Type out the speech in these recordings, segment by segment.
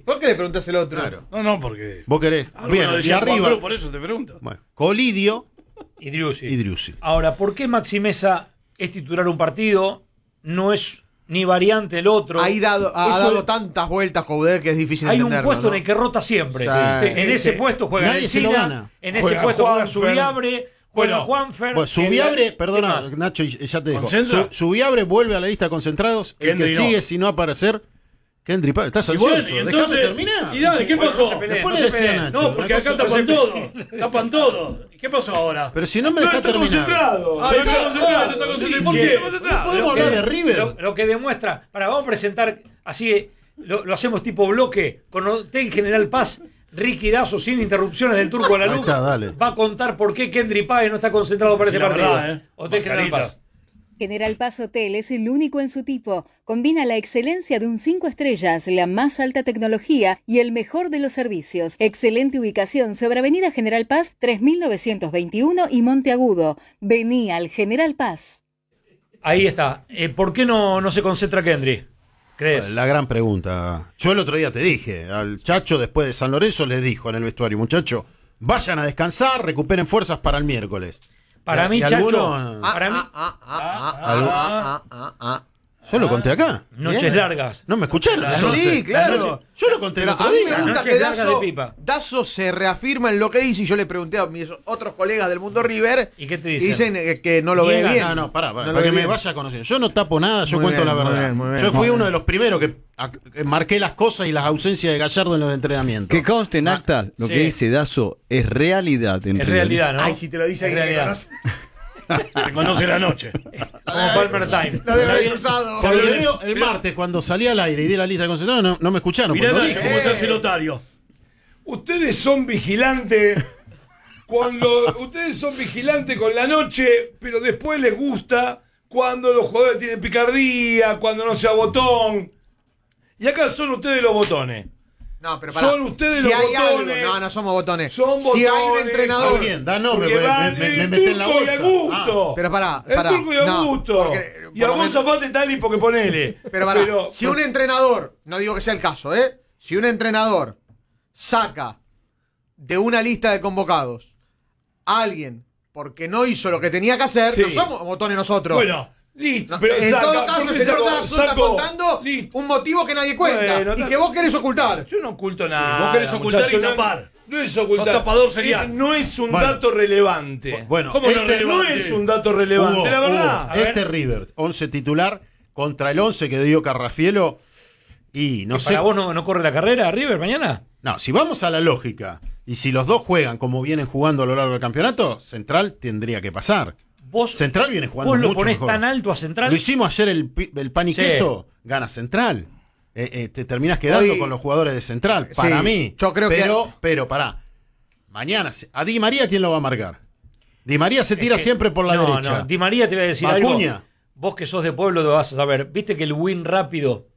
¿Por qué le preguntás el otro? Claro. No, porque... Vos querés. Bien, y arriba. Cruz, por eso te pregunto. Bueno, Colidio y Driussi. y Driussi. Ahora, ¿por qué Maxi Mesa es titular un partido? No es ni variante el otro. Ha dado tantas vueltas Coudet que es difícil Hay entenderlo. un puesto ¿no? en el que rota siempre. Sí. En ese puesto juega Nadie se lo Encina, gana. en ese Juega puesto juega Juanfer. Subiabre, juega Bueno, Juanfer. Bueno, Subiabre, ¿Qué perdona, más? Nacho, ya te dejo. ¿Concentra? Subiabre vuelve a la lista de concentrados. El que Kendry no. sigue, si no aparecer, Kendry Páez. Estás Y bueno, ansioso. y Déjame entonces... terminar. Y dale, ¿qué Bueno, pasó? no se peleen, Después no le se decía peleen. Nacho. No, porque una acá cosa- tapan todo. Tapan todo. ¿Y qué pasó ahora? Pero si no me No dejas está terminar. concentrado. Ah, está concentrado, no está concentrado. ¿Por qué? ¿Podemos Lo hablar que- de River? Lo que demuestra. Vamos a presentar así. Lo hacemos tipo bloque. Con Hotel General Paz. Ricky Dazo, sin interrupciones del Turco a la Ahí luz. está, dale. Va a contar por qué Kendry Páez no está concentrado para Sí, este la partido. verdad, Hotel General Mascarita. Paz. General Paz Hotel es el único en su tipo. Combina la excelencia de un 5 estrellas, la más alta tecnología y el mejor de los servicios. Excelente ubicación sobre Avenida General Paz 3921 y Monteagudo. Vení al General Paz. Ahí está. ¿Por qué no se concentra Kendry? ¿Crees? La gran pregunta. Yo el otro día te dije, al Chacho después de San Lorenzo les dijo en el vestuario, muchacho, vayan a descansar, recuperen fuerzas para el miércoles. Para mí, Y Chacho, algunos- para mí, Yo lo conté acá. noches Bien. largas. ¿No me escucharon? Sí, Entonces, claro. Yo lo conté el Pero otro a mí día. me gusta Noche que larga de pipa. Dazo se reafirma en lo que dice y yo le pregunté a mis otros colegas del mundo River ¿Y qué te y dicen? dicen que no lo ve Niegan. bien. No, pará, No lo para ve que me bien. vaya conociendo. Yo no tapo nada, yo Muy cuento bien, la muy verdad. bien, muy bien. Yo fui Muy uno bien. de los primeros que marqué las cosas y las ausencias de Gallardo en los entrenamientos. Que conste en actas, lo sí. que dice Dazo es realidad. en Es River. realidad, ¿no? Ay, si te lo dice Es alguien que realidad. conoce. Reconoce la noche. Como Palmer Time. Lo debe haber cruzado. Porque le veo el martes cuando salí al aire y di la lista de concentrados, no me escucharon. Mirá, porque lo Nacho, dije. cómo se hace el otario. Ustedes son vigilantes ustedes son vigilantes con la noche, pero después les gusta cuando los jugadores tienen picardía, cuando no sea botón. Y acá son ustedes los botones. No, pero pará. Son ustedes si los hay botones. algo, no somos botones. Son Si hay un botones. entrenador. Está bien, da nombre, Porque porque van me el metí en la Turco y bolsa. Augusto. Pero pará. El Turco y no, Augusto. porque, Y por a lo vos menos- Zapate Tali porque ponele. Pero pará, si un entrenador, no digo que sea el caso, si un entrenador saca de una lista de convocados a alguien porque no hizo lo que tenía que hacer, Sí. no somos botones nosotros. Bueno, listo. No, Pero en saca, todo caso, ¿por el qué señor sacó? Dazo está Sacó. contando Listo. un motivo que nadie cuenta Bueno, y que vos querés ocultar. Yo no oculto nada. Vos querés ocultar muchacho, y tapar. No es ocultar. Sos tapador serial. No es un Bueno. dato relevante. Bueno, ¿Cómo no este, relevante? No es un dato relevante, Hugo, la verdad. Hugo, este River, 11 titular contra el 11 que dio Carrafielo. Y no sé. ¿Para vos no corre la carrera River mañana? No, si vamos a la lógica y si los dos juegan como vienen jugando a lo largo del campeonato, Central tendría que pasar. Vos, Central viene jugando vos lo mucho ponés mejor. tan alto a Central. Lo hicimos ayer el pan y Sí. queso, gana Central. Te terminás quedando Hoy- con los jugadores de Central, Sí, para mí. yo creo pero pará. Mañana, a Di María, ¿quién lo va a marcar? Di María se tira Es que- siempre por la derecha. No, Di María te voy a decir Acuña. algo. Vos que sos de pueblo te vas a saber. Viste que el win rápido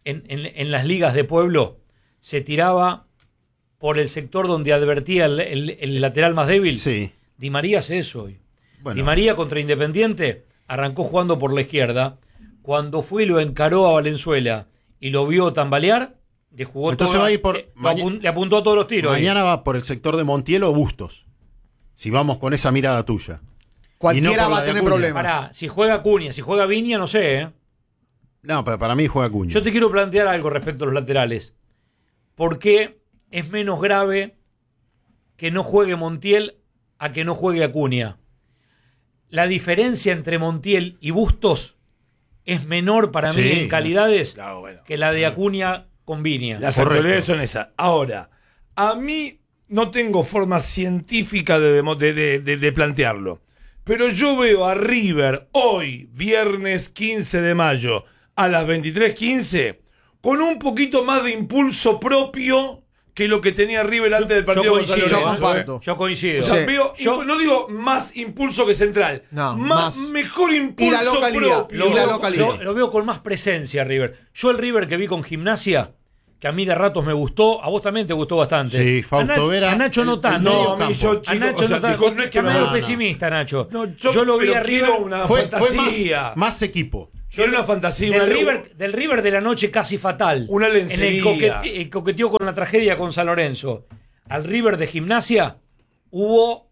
en las ligas de pueblo se tiraba por el sector donde advertía el lateral más débil. Sí. Di María hace eso hoy. Bueno. Di María contra Independiente arrancó jugando por la izquierda. Cuando fue y lo encaró a Valenzuela y lo vio tambalear, le jugó Entonces todo- va a ir por- le apuntó a todos los tiros. Mañana va por el sector de Montiel o Bustos. Si vamos con esa mirada tuya. Cualquiera Y no por va la a de tener Acuña. problemas. Pará, si juega Acuña, si juega Viña, no sé, No, para mí juega Acuña. Yo te quiero plantear algo respecto a los laterales. ¿Por qué es menos grave que no juegue Montiel a que no juegue Acuña? La diferencia entre Montiel y Bustos es menor para mí Sí, en calidades Claro, bueno. que la de Acuña con Viña. Las Correcto. actualidades son esas. Ahora, a mí no tengo forma científica de plantearlo. Pero yo veo a River hoy, viernes 15 de mayo, a las 23:15, con un poquito más de impulso propio que lo que tenía River antes del partido de Gonzalo coincido, yo Lorenzo, comparto. Yo coincido. O sea, Sí. veo, Yo- no digo más impulso que Central. No, más, más. mejor impulso Y la localidad, propio. y la localidad. Lo veo con más presencia River. Yo el River que vi con Gimnasia, que a mí de ratos me gustó, a vos también te gustó bastante. Sí, Fausto a Na- Vera, A Nacho no el tanto. medio No, a mí campo. yo, A chico, Nacho o sea, no no es que está medio no. pesimista, Nacho. No, yo lo vi pero a River. quiero una Fue fantasía. más equipo. Era una fantasía. Del River de la noche casi fatal. Una lencería. En el coqueteo con la tragedia con San Lorenzo. Al River de Gimnasia hubo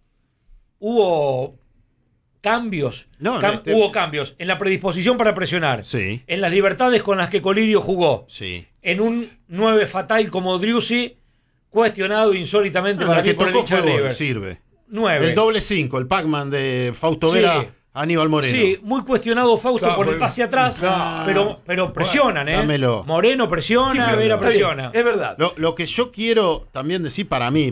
cambios. Hubo cambios en la predisposición para presionar. Sí. En las libertades con las que Colidio jugó. Sí. En un 9 fatal como Driussi, cuestionado insólitamente para la mí que por el tocó hincha de fue gol, River. sirve. 9. El doble 5, el Pac-Man de Fausto Sí. Vera, Aníbal Moreno. Sí, muy cuestionado Fausto Claro, por el porque- pase atrás, claro. pero presionan, ¿eh? dámelo. Moreno presiona, Sí, pero Vera está bien, presiona. es verdad. Lo que yo quiero también decir para mí,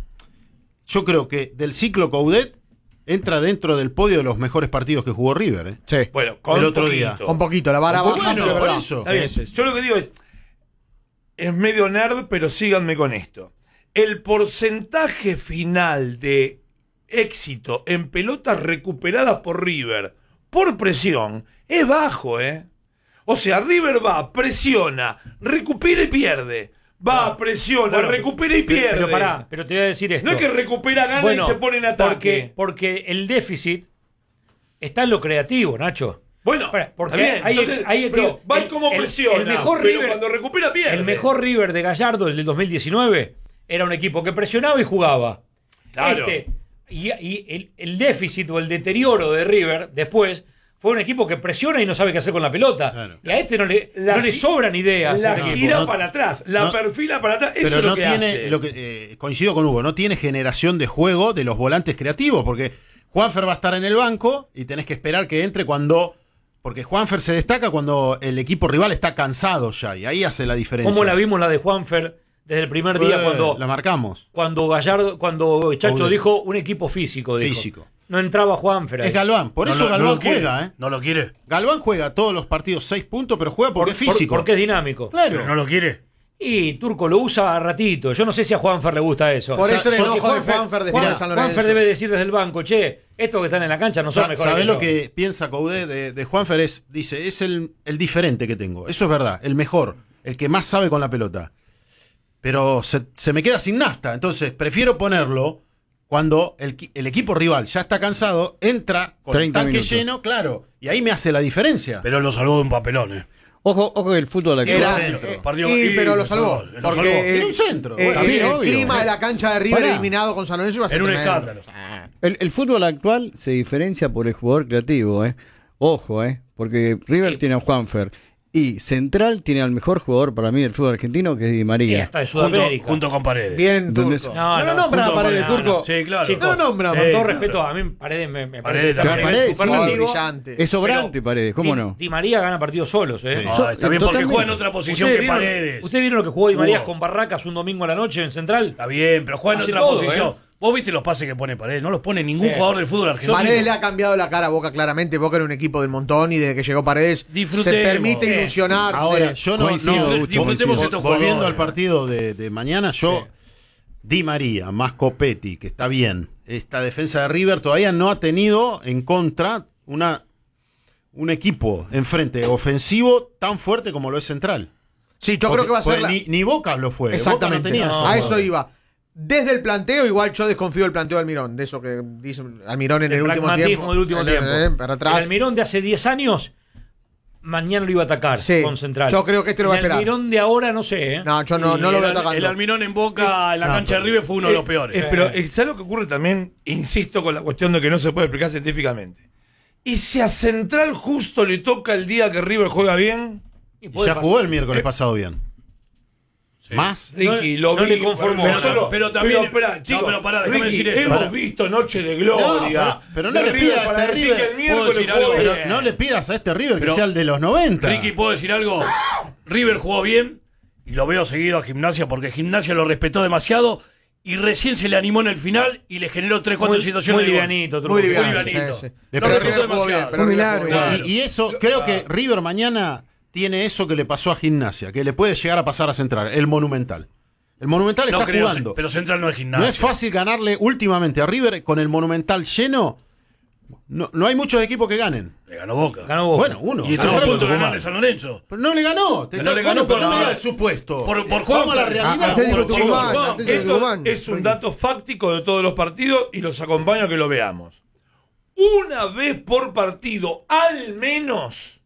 yo creo que del ciclo Coudet entra dentro del podio de los mejores partidos que jugó River. ¿eh? Sí. Bueno, con El otro poquito. día. Un poquito, la vara Bueno, baja, pero por verdad. eso. Está bien. Yo lo que digo es medio nerd, pero síganme con esto. El porcentaje final de éxito en pelotas recuperadas por River por presión es bajo, ¿eh? O sea, River va, presiona, recupera y pierde. Va, presiona, Bueno, recupera y pierde. Pero pará, pero te voy a decir esto. No es que recupera, gana y se pone en ataque. Porque el déficit está en lo creativo, Nacho. Bueno, Porque está bien, hay entonces, pero va como presiona, el mejor pero River, cuando recupera pierde. El mejor River de Gallardo, el del 2019, era un equipo que presionaba y jugaba. Claro. Y el déficit o el deterioro de River después fue un equipo que presiona y no sabe qué hacer con la pelota. Claro. Y a este no le sobran ideas. La a este equipo. gira No- para atrás, la no- perfila para atrás, eso Pero es lo no que tiene, hace. coincido con Hugo, no tiene generación de juego de los volantes creativos, porque Juanfer va a estar en el banco y tenés que esperar que entre porque Juanfer se destaca cuando el equipo rival está cansado ya, y ahí hace la diferencia. ¿Cómo la vimos la de Juanfer desde el primer día La marcamos. cuando Chacho Coudet. dijo un equipo físico? Dijo. Físico. No entraba Juanfer ahí. Es Galván, por eso Galván juega, ¿eh? No lo quiere. Galván juega todos los partidos 6 puntos, pero juega porque es físico. Porque es dinámico. Claro. Pero no lo quiere. Y Turco lo usa a ratito. Yo no sé si a Juanfer le gusta eso. Por eso el Porque enojo de Juanfer después de San Lorenzo. Juanfer debe decir desde el banco, che, estos que están en la cancha no son mejores. ¿Sabés que lo yo. que piensa Coudet de Juanfer? Dice, es el diferente que tengo. Eso es verdad, el mejor, el que más sabe con la pelota. Pero se me queda sin nafta, entonces prefiero ponerlo cuando el equipo rival ya está cansado, entra con el 30 tanque minutos. lleno, claro, y ahí me hace la diferencia. Pero lo salvó de un papelón, Ojo que el fútbol actual. Era- centro. Partido- pero y lo salvó. lo Porque salvó. Era un centro. el Sí, obvio. clima de la cancha de River Pará. eliminado con San Lorenzo iba a ser Era un tremendo. escándalo. El fútbol actual se diferencia por el jugador creativo, ¿eh? Ojo, porque River tiene a Juanfer y Central tiene al mejor jugador para mí del fútbol argentino, que es Di Y María. hasta de Sudamérica. Junto con Paredes. Bien, Turco. ¿Entendés? No lo nombra a Junto con Paredes, Turco. Sí, claro. Chicos, No lo nombra, con Sí, todo claro. respeto, a mí Paredes me Paredes parece también. Paredes, sí. superlativo. brillante. Es sobrante, Paredes, ¿cómo no? Di María gana partidos solos, ¿eh? Sí. No, está bien porque Totalmente. juega en otra posición que Paredes. ¿Ustedes vieron lo que jugó Di María Hugo. con Barracas un domingo a la noche en Central? Está bien, pero juega en Hace otra todo, posición. Vos viste los pases que pone Paredes. No los pone ningún jugador del fútbol argentino. Paredes le ha cambiado la cara a Boca claramente. Boca era un equipo del montón y desde que llegó Paredes se Disfrutemos. permite ilusionarse. Ahora, yo no, Coincido, disfrutemos coincido. estos volviendo jugadores. al partido de mañana, Di María más Copetti, que está bien. Esta defensa de River todavía no ha tenido en contra un equipo enfrente ofensivo tan fuerte como lo es Central. Sí, yo creo que va a ser Ni Boca lo fue. Exactamente. Boca no tenía esos a eso jugadores. iba. Desde el planteo, igual yo desconfío del planteo de Almirón. De eso que dice Almirón en el último pragmatismo tiempo. del último tiempo. Para El atrás. Almirón de hace 10 años, mañana lo iba a atacar Sí, con Central. yo creo que este lo va a El esperar. Almirón de ahora no sé, ¿eh? No, yo no lo veo atacando. El Almirón en Boca, en la cancha de River, fue uno de los peores. Pero ¿sabes lo que ocurre también? Insisto con la cuestión de que no se puede explicar científicamente. ¿Y si a Central justo le toca el día que River juega bien? Y Y puede ya pasar. jugó el miércoles pasado bien. ¿Más? Ricky, No- lo no vi. le conformó. Pero también- espera, no, chicos, pero pará, déjame Ricky, decir esto. hemos Pará. visto Noche de Gloria. No, pero no de le River pidas para a este decir River. que el miércoles decir jugó algo? Pero bien. no le pidas a este River Pero- que sea el de los 90. Ricky, ¿puedo decir algo? River jugó bien y lo veo seguido a Gimnasia porque Gimnasia lo respetó demasiado y recién se le animó en el final y le generó 3-4 Muy situaciones de gol. livianito, Turco. Muy liviano. livianito. Sí, sí. Le Lo pero respetó River jugó bien, demasiado. pero River milagro. jugó bien. Claro. Y eso, creo que River mañana tiene eso que le pasó a Gimnasia, que le puede llegar a pasar a Central, el Monumental. El Monumental No está creo, jugando. pero Central no es Gimnasia. No es fácil ganarle últimamente a River con el Monumental lleno. No hay muchos equipos que ganen. Le ganó Boca. Ganó Boca. Bueno, uno. Y estuvo a Ahora punto de Tucumán. ganarle San Lorenzo. Pero no le ganó. No le ganó pero por no me nada. da el supuesto. Por Vamos a la Juanfer. realidad. Atlético por Tucumán, Juan. Atlético Esto Tucumán. es un dato fáctico de todos los partidos y los acompaño a que lo veamos. Una vez por partido, al menos,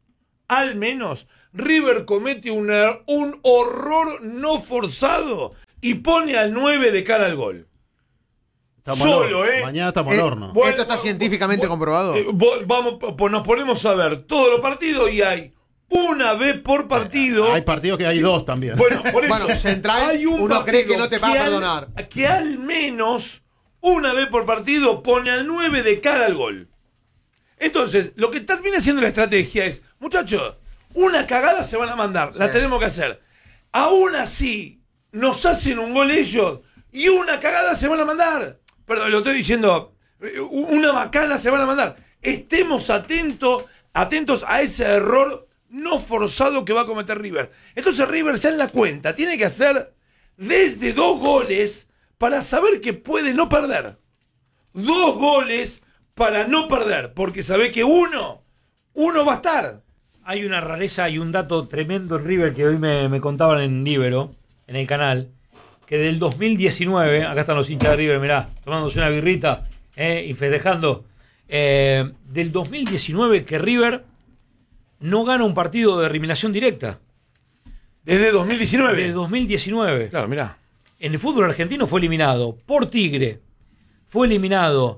River comete un horror no forzado y pone al 9 de cara al gol. Estamos Solo, al horno. Mañana estamos al horno. Bueno, ¿Esto está científicamente comprobado? Nos ponemos a ver todos los partidos y hay una vez por partido. Hay partidos que hay dos también. Bueno, por eso. Bueno, Central, hay un uno cree que partido no te va a perdonar. Que al menos una vez por partido pone al 9 de cara al gol. Entonces, lo que termina siendo la estrategia es, muchachos, una cagada se van a mandar, la tenemos que hacer. Aún así, nos hacen un gol ellos y una cagada se van a mandar. Perdón, lo estoy diciendo, una macana se van a mandar. Estemos atentos a ese error no forzado que va a cometer River. Entonces River ya en la cuenta tiene que hacer desde 2 goles para saber que puede no perder. 2 goles para no perder, porque sabe que uno va a estar. Hay una rareza y un dato tremendo en River que hoy me contaban en Libero, en el canal, que del 2019, acá están los hinchas de River, mirá, tomándose una birrita y festejando, del 2019 que River no gana un partido de eliminación directa. Desde 2019. Desde 2019. Claro, mirá. En el fútbol argentino fue eliminado por Tigre, fue eliminado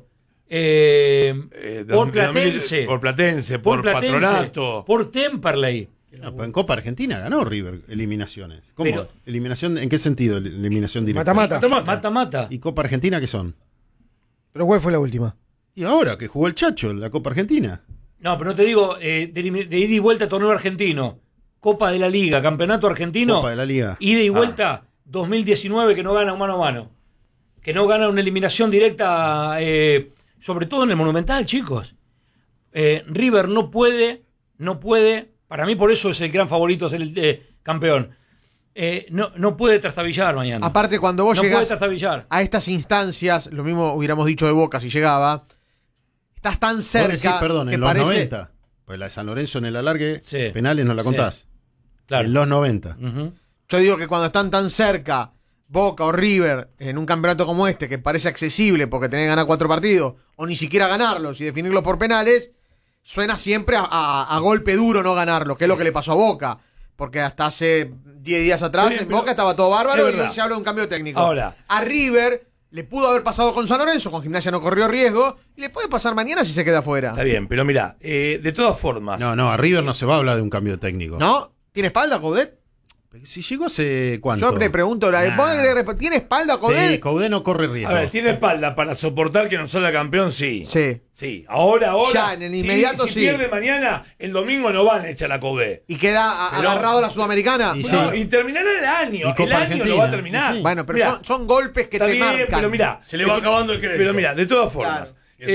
por Platense, por Patronato, por Temperley. No, pero en Copa Argentina ganó River eliminaciones. ¿Cómo? Pero- ¿Eliminación? ¿En qué sentido eliminación directa? Mata-mata. Mata. ¿Y Copa Argentina qué son? ¿Pero cuál fue la última? Y ahora que jugó el Chacho en la Copa Argentina. No, pero no te digo de ida y vuelta torneo argentino, Copa de la Liga, Campeonato Argentino, Copa de la Liga. ida y vuelta 2019 que no gana un mano a mano, que no gana una eliminación directa, sobre todo en el Monumental, chicos. River no puede, para mí por eso es el gran favorito, es el campeón. No puede trastabillar mañana. Aparte, cuando vos no puede llegás trastabillar. a estas instancias, lo mismo hubiéramos dicho de Boca si llegaba, estás tan Vos cerca decís, perdón, que en los parece... 90. Pues la de San Lorenzo en el alargue, Sí. penales no la contás. Claro. En los 90. Ujú. Yo digo que cuando están tan cerca Boca o River en un campeonato como este, que parece accesible porque tenés que ganar 4 partidos, o ni siquiera ganarlos y definirlos por penales, suena siempre a golpe duro no ganarlo, que es lo que le pasó a Boca. Porque hasta hace 10 días atrás Bien, en pero Boca estaba todo bárbaro es y verdad. hoy se habla de un cambio técnico. Ahora. A River le pudo haber pasado con San Lorenzo, con Gimnasia no corrió riesgo, y le puede pasar mañana si se queda afuera. Está bien, pero mirá, de todas formas. No, a River no se va a hablar de un cambio técnico. ¿No? ¿Tiene espalda, Coudet? Si llegó hace cuánto. Yo le pregunto, ¿tiene espalda, Coudet? Sí, Coudet no corre riesgo. A ver, ¿tiene espalda para soportar que no salga campeón? Sí. Sí. Sí. Ahora. Ya, en el inmediato si sí. pierde mañana, el domingo no van a echar la Kobe. ¿Y queda agarrado a la Sudamericana? Y sí. No, y terminará el año. Y Copa El año Argentina. lo va a terminar. Sí. Bueno, pero Mirá, son golpes que está te bien, marcan. pero mirá. Se le va acabando el crédito. Pero mirá, de todas formas.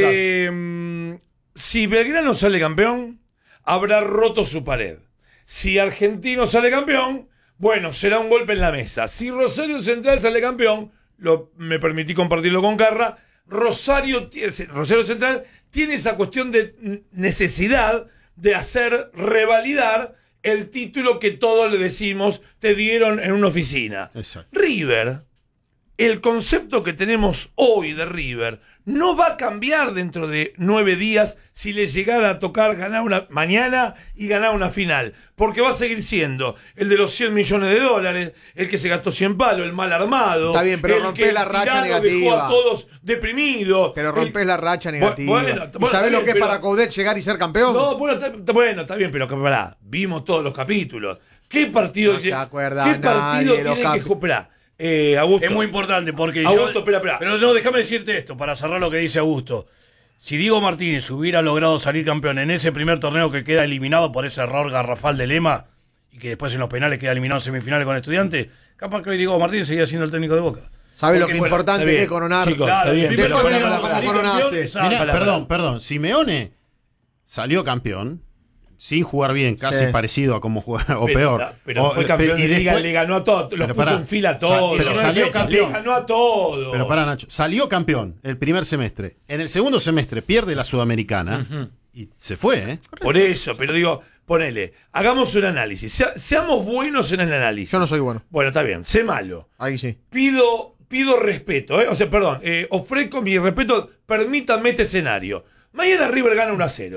Si Belgrano sale campeón, habrá roto su pared. Si Argentino sale campeón, bueno, será un golpe en la mesa. Si Rosario Central sale campeón, me permití compartirlo con Carra, Rosario Central tiene esa cuestión de necesidad de hacer revalidar el título que todos le decimos te dieron en una oficina. Exacto. River, el concepto que tenemos hoy de River no va a cambiar dentro de 9 días si le llegara a tocar ganar una mañana y ganar una final, porque va a seguir siendo el de los 100 millones de dólares, el que se gastó 100 palos, el mal armado. Está bien, pero el rompés que la racha tirano negativa. dejó a todos deprimidos. Pero rompes la racha negativa. Bueno, ¿Y sabés lo que es pero- para Coudet llegar y ser campeón? No, bueno, está bien, pero pará, vimos todos los capítulos. ¿Qué partido No se acuerda ¿qué partido nadie de los tiene que jugar? Augusto. Es muy importante porque Augusto, espera. Pero no, déjame decirte esto, para cerrar lo que dice Augusto. Si Diego Martínez hubiera logrado salir campeón en ese primer torneo que queda eliminado por ese error garrafal de Lema y que después en los penales queda eliminado en semifinales con Estudiantes, capaz que hoy Diego Martínez seguía siendo el técnico de Boca. ¿Sabés lo Porque, que bueno, importante está bien, que es coronar? chicos, Claro, está bien, primero pero Después para vemos la cómo coronaste. exacto. Mirá, perdón. Simeone salió campeón sin jugar bien, casi Sí. parecido a como jugaba, o Pero- peor. Pero fue campeón y de liga, después- le ganó a todos, los Pero puso pará, en fila a todos. pero salió campeón. Le ganó a todos. Pero para Nacho, salió campeón el primer semestre. En el segundo semestre pierde la Sudamericana y se fue, ¿eh? Por eso, pero digo, ponele, hagamos un análisis. Seamos buenos en el análisis. Yo no soy bueno. Bueno, está bien, sé malo. Ahí sí. Pido respeto, o sea, perdón, ofrezco mi respeto, permítanme este escenario. Mañana River gana 1-0.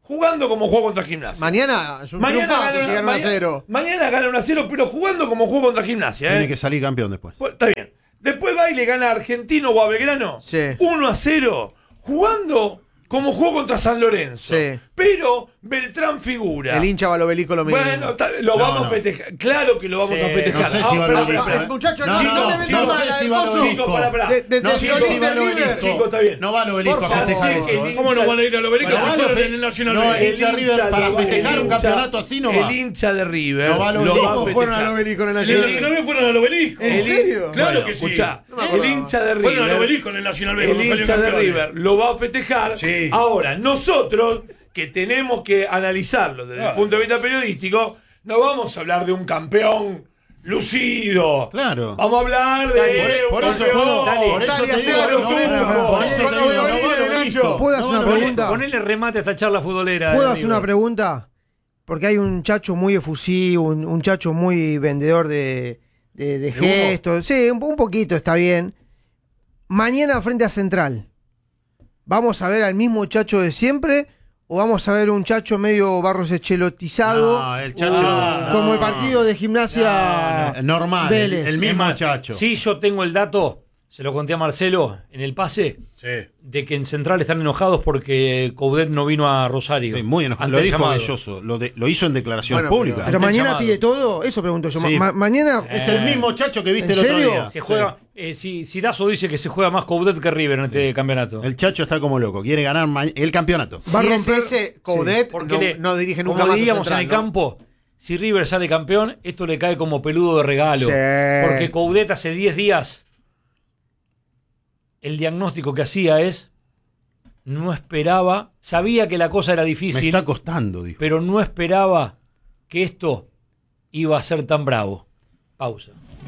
jugando como jugó contra Gimnasia. Mañana es un triunfazo si gana 1-0. Mañana gana 1-0, pero jugando como jugó contra Gimnasia. Tiene que salir campeón después. Pues, está bien. Después va y le gana a Argentino o a Belgrano. Sí. 1-0, jugando como jugó contra San Lorenzo. Sí. Pero Beltrán figura. El hincha va al Obelisco lo mismo. Bueno, lo vamos a festejar. Claro que lo vamos a festejar. No sé si va al Obelisco. Muchachos, No, no me metas mal, sé si va al Coso. Obelisco. Pará. No sé si va al Obelisco. Chico, está bien. No va al Obelisco Por a festejar favor. eso. ¿Cómo no van a ir al Obelisco Bueno, si van a fueron fe- en el Nacional no, B? el hincha de River para festejar un campeonato así no va. El hincha de River No va al lo Obelisco. va a ¿Cómo fueron al festejar. Obelisco en el El Nacional? Nacional B fueron al Obelisco. ¿En serio? Claro Bueno, que sí. escuchá, No me acordaba. el hincha de Fueron al River, Obelisco en el Nacional B. el cuando hincha salieron de campeones. River lo va a festejar. Sí. Ahora, nosotros, que tenemos que analizarlo desde el punto de vista periodístico, no vamos a hablar de un campeón lucido. Claro. Vamos a hablar de Por un eso, campeón. por eso Italia te digo, cero, no, turco. por eso Con te los digo, no va violines al de Obelisco. Nacho. ¿Puedo hacer una pregunta? Ponele remate a esta charla futbolera. ¿Puedo de hacer una River. pregunta? Porque hay un chacho muy efusivo, un chacho muy vendedor de gestos. Sí, un poquito, está bien. Mañana frente a Central, ¿vamos a ver al mismo chacho de siempre? ¿O vamos a ver un chacho medio Barros Echelotizado? No, el chacho. Como el partido de Gimnasia Normal, Vélez. el Es mismo más, chacho. Sí, yo tengo el dato, se lo conté a Marcelo en el pase, Sí. de que en Central están enojados porque Coudet no vino a Rosario. Sí, muy enojado. Ante Lo el dijo llamado. Belloso. Lo hizo en declaración Bueno, pública. Pero Ante el mañana llamado. pide todo, eso pregunto yo. Sí. Mañana Es el mismo chacho que viste ¿En el otro serio? día. Se juega, si Dazo dice que se juega más Coudet que River en este campeonato. El chacho está como loco. Quiere ganar el campeonato. Va a Si es romper- ese Coudet, Porque no dirige nunca como más a diríamos Central, en el ¿no? campo, si River sale campeón, esto le cae como peludo de regalo. Sí. Porque Coudet hace 10 días, el diagnóstico que hacía es, no esperaba, sabía que la cosa era Me difícil, está costando, dijo. pero no esperaba que esto iba a ser tan bravo. Pausa.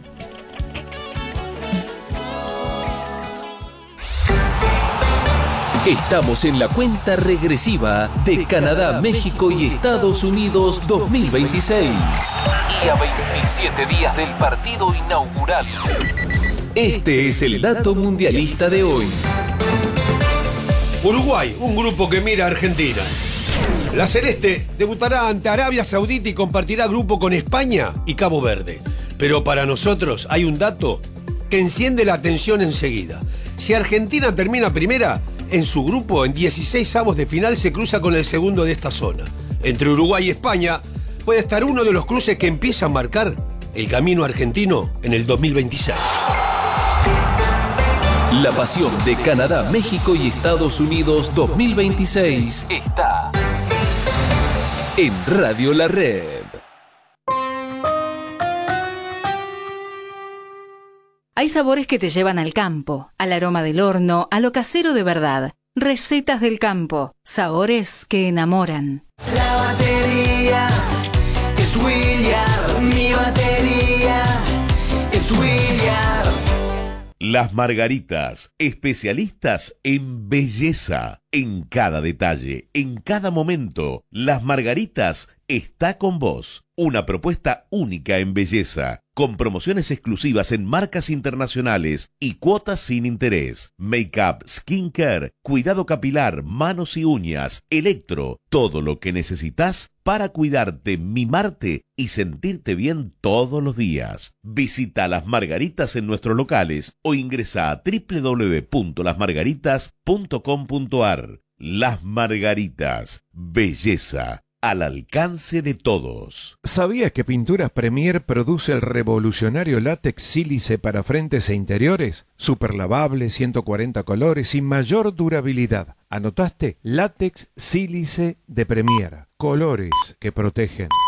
Estamos en la cuenta regresiva de Canadá, México y Estados Unidos 2026. Y a 27 días del partido inaugural. Este es el dato mundialista de hoy. Uruguay, un grupo que mira a Argentina. La Celeste debutará ante Arabia Saudita y compartirá grupo con España y Cabo Verde. Pero para nosotros hay un dato que enciende la atención enseguida. Si Argentina termina primera, en su grupo, en 16avos de final, se cruza con el segundo de esta zona. Entre Uruguay y España puede estar uno de los cruces que empieza a marcar el camino argentino en el 2026. La pasión de Canadá, México y Estados Unidos 2026 está en Radio La Red. Hay sabores que te llevan al campo, al aroma del horno, a lo casero de verdad. Recetas del campo, sabores que enamoran. La batería es William, mi batería es William. Las Margaritas, especialistas en belleza, en cada detalle, en cada momento. Las Margaritas está con vos. Una propuesta única en belleza, con promociones exclusivas en marcas internacionales y cuotas sin interés. Make-up, skincare, cuidado capilar, manos y uñas, electro, todo lo que necesitas para cuidarte, mimarte y sentirte bien todos los días. Visita Las Margaritas en nuestros locales o ingresa a www.lasmargaritas.com.ar. Las Margaritas, belleza al alcance de todos. ¿Sabías que Pinturas Premier produce el revolucionario látex sílice para frentes e interiores? Super lavable, 140 colores y mayor durabilidad. ¿Anotaste? Látex sílice de Premier. Colores que protegen.